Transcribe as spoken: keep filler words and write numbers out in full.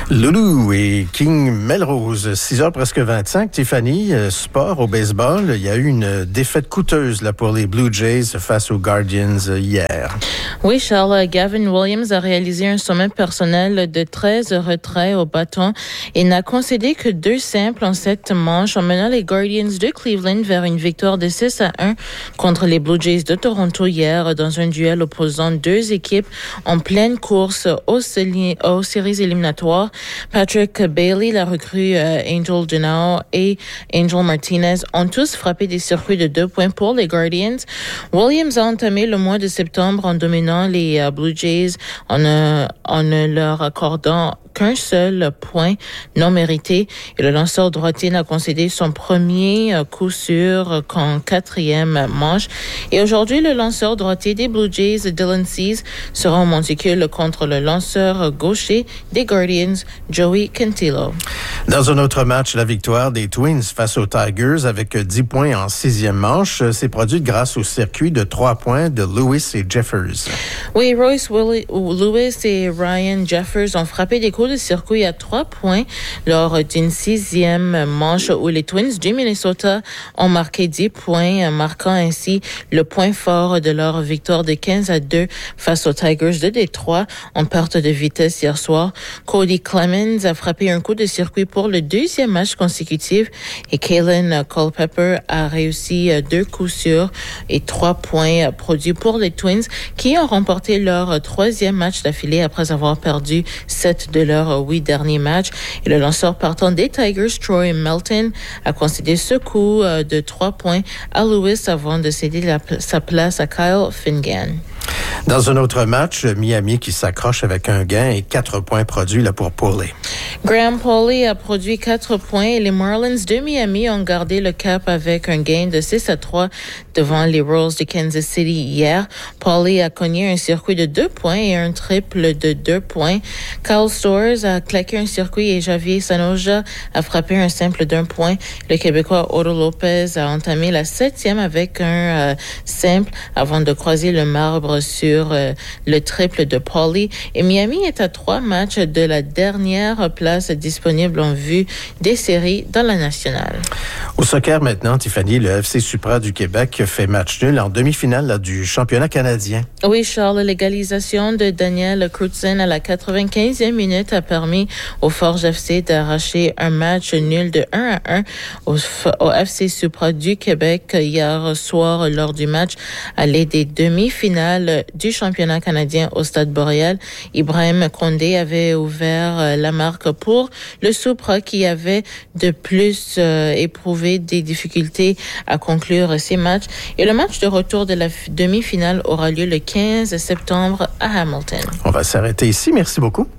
Loulou et King Melrose, six heures presque vingt-cinq. Tiffany, euh, sport au baseball, il y a eu une défaite coûteuse là, pour les Blue Jays face aux Guardians euh, hier. Oui, Charles, Gavin Williams a réalisé un sommet personnel de treize retraits au bâton et n'a concédé que deux simples en sept manches en menant les Guardians de Cleveland vers une victoire de six à un contre les Blue Jays de Toronto hier dans un duel opposant deux équipes en pleine course aux, aux séries éliminatoires. Patrick Bailey, la recrue euh, Angel Genao et Angel Martinez ont tous frappé des circuits de deux points pour les Guardians. Williams a entamé le mois de septembre en dominant les uh, Blue Jays en, euh, en ne leur accordant qu'un seul point non mérité. Et le lanceur droitier n'a concédé son premier uh, coup sûr qu'en quatrième manche. Et aujourd'hui, le lanceur droitier des Blue Jays, Dylan Cease, sera au monticule contre le lanceur gaucher des Guardians, Joey Cantillo. Dans un autre match, la victoire des Twins face aux Tigers avec dix points en sixième manche s'est produite grâce au circuit de trois points de Lewis et Jeffers. Oui, Royce Willi- Lewis et Ryan Jeffers ont frappé des coups de circuit à trois points lors d'une sixième manche où les Twins du Minnesota ont marqué dix points, marquant ainsi le point fort de leur victoire de quinze à deux face aux Tigers de Détroit en perte de vitesse hier soir. Cody Clemens a frappé un coup de circuit pour le deuxième match consécutif et Kalen Culpepper a réussi deux coups sûrs et trois points produits pour les Twins qui ont remporté leur troisième match d'affilée après avoir perdu sept de leurs huit derniers matchs. Et le lanceur partant des Tigers, Troy Melton, a concédé ce coup de trois points à Lewis avant de céder la, sa place à Kyle Finnegan. Dans un autre match, Miami qui s'accroche avec un gain et quatre points produits là pour Paulie. Graham Paulie a produit quatre points et les Marlins de Miami ont gardé le cap avec un gain de six à trois devant les Royals de Kansas City hier. Paulie a cogné un circuit de deux points et un triple de deux points. Kyle Stowers a claqué un circuit et Javier Sanoja a frappé un simple d'un point. Le Québécois Otto Lopez a entamé la septième avec un euh, simple avant de croiser le marbre sur euh, le triple de Paulie. Et Miami est à trois matchs de la dernière place disponible en vue des séries dans la nationale. Au soccer maintenant, Tiffany, le F C Supra du Québec fait match nul en demi-finale là, du championnat canadien. Oui, Charles, l'égalisation de Daniel Crutzen à la quatre-vingt-quinzième minute a permis au Forge F C d'arracher un match nul de un à un au, au F C Supra du Québec hier soir lors du match aller des demi-finales du championnat canadien au Stade Boréal. Ibrahim Condé avait ouvert la marque pour le Supra qui avait de plus euh, éprouvé des difficultés à conclure ces matchs. Et le match de retour de la f- demi-finale aura lieu le quinze septembre à Hamilton. On va s'arrêter ici. Merci beaucoup.